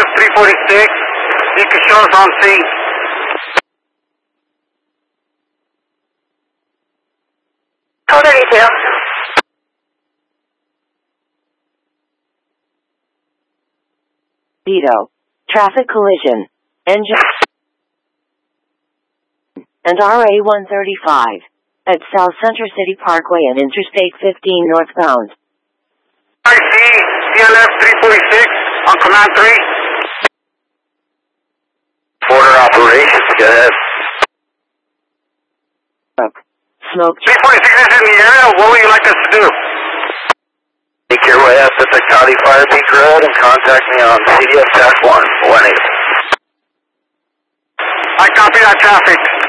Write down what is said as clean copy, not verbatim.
CLF 346. You can show us on scene. Code 32. Vito. Traffic collision. Engine. And RA-135. At South Center City Parkway and Interstate 15 northbound. I see CLF 346 on command 3. Border operations, go ahead. Smoke. 346 is in the area. What would you like us to do? Make your way up to the County Fire Peak Road and contact me on CDF-1 18. I copy that traffic.